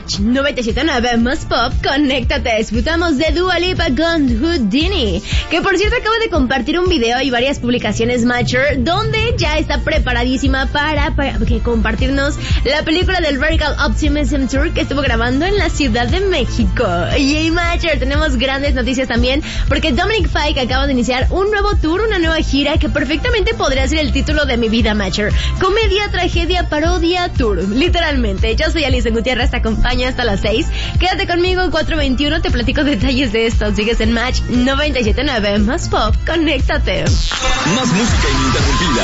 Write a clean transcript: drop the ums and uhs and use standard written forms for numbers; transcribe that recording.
Match 97.9 más pop, conéctate. Disfrutamos de Dua Lipa con Houdini, que por cierto acaba de compartir un video y varias publicaciones Matcher, donde ya está preparadísima para compartirnos la película del Radical Optimism Tour que estuvo grabando en la Ciudad de México. Y Matcher, tenemos grandes noticias también, porque Dominic Fike acaba de iniciar un nuevo tour, una nueva gira que perfectamente podría ser el título de mi vida, Matcher. Comedia, tragedia, parodia, tour. Literalmente. Yo soy Alicia Gutiérrez, te acompaño hasta las 6. Quédate conmigo en 421, te platico detalles de esto. Sigues en Match 97.9 más pop, conéctate. Más música ininterrumpida.